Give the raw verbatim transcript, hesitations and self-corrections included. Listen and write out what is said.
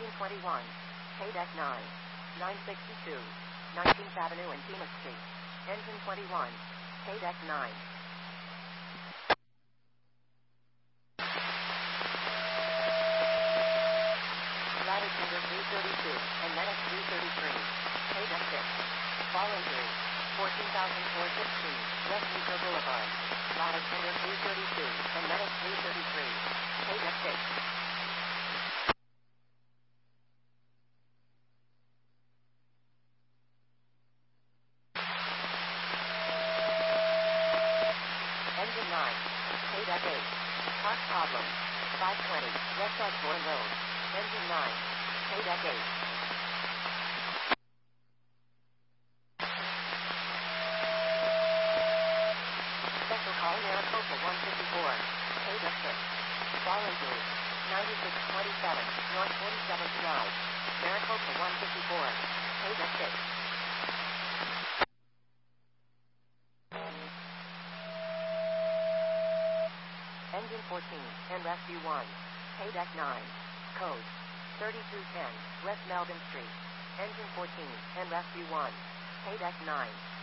Engine twenty-one. K-Deck nine. nine sixty-two. nineteenth Avenue and Pima Street. Engine twenty-one. K-Deck nine. Ladder Tender three thirty-two and Medic three thirty-three. K-Deck six. Fall injury. fourteen thousand four hundred sixteen. West Meeker Boulevard. Ladder Tender three thirty-two and Medic three thirty-three. K-Deck six. Engine nine. K-Deck eight. Park problem. five twenty. West Osborne Road. Engine nine. K-Deck eight. Special call Maricopa one fifty-four. K-Deck six. Fall injury. ninety-six twenty-seven. North forty-seventh Drive. Maricopa one fifty-four. K-Deck six. Engine fourteen, and Rescue one. K-Deck nine. Code thirty-two ten, West Melbourne Street. Engine fourteen, and Rescue one. K-Deck nine.